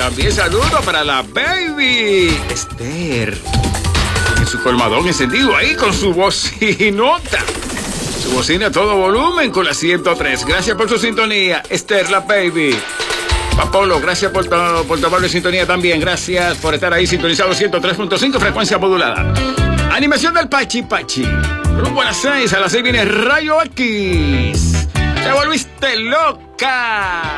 También saludo para la baby Esther. En su colmadón encendido ahí con su bocinota. Su bocina a todo volumen con la 103. Gracias por su sintonía, Esther, la baby. Papolo, gracias por tu amable sintonía también. Gracias por estar ahí sintonizado 103.5, frecuencia modulada. Animación del Pachi Pachi. Rumbo a las 6. A las 6 viene Rayo X. Te volviste loca.